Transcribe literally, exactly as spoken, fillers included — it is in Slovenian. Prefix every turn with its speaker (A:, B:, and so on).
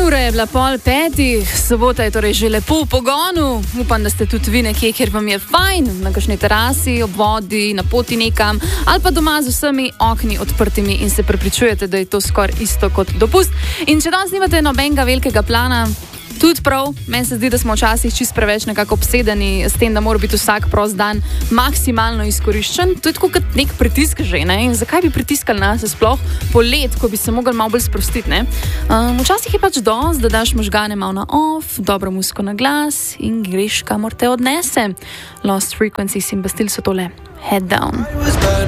A: Ura je bila pol petih, sobota je torej že lepo v pogonu. Upam, da ste tudi vi nekje, kjer vam je fajn, na kakšni terasi, ob vodi, na poti nekam, ali pa doma z vsemi okni odprtimi in se prepričujete, da je to skoraj isto kot dopust. In če danes nimate nobenega velikega plana, tudi prav, meni se zdi, da smo včasih čist preveč nekako obsedeni s tem, da mora biti vsak prost dan maksimalno izkoriščen. To je tako kot nek pritisk že, ne? In zakaj bi pritiskali nas sploh polet, ko bi se mogli malo bolj sprostiti, ne? Um, včasih je pač dosti, da daš možgane malo na off, dobro muziko na glas in greš, kamor te odnese. Lost Frequencies in Bastille so tole Head Down.